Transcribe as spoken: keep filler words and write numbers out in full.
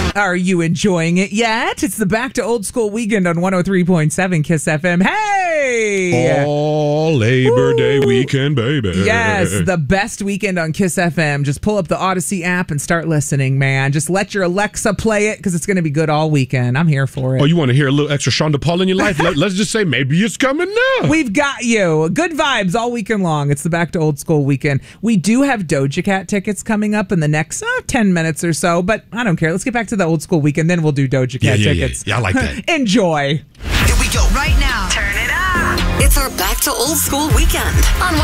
Are you enjoying it yet? It's the Back to Old School weekend on one oh three point seven Kiss F M. Hey! All Labor Woo! Day weekend, baby. Yes, the best weekend on Kiss F M. Just pull up the Odyssey app and start listening, man. Just let your Alexa play it because it's going to be good all weekend. I'm here for it. Oh, you want to hear a little extra Shonda Paul in your life? Let, let's just say maybe it's coming now. We've got you. Good vibes all weekend long. It's the Back to Old School weekend. We do have Doja Cat tickets coming up in the next uh, ten minutes or so, but I don't care. Let's get back to the Old School weekend, then we'll do Doja Cat yeah, yeah, tickets. Yeah, yeah, I like that. Enjoy. Here we go. Right now. Turn it up. It's our Back to Old School weekend on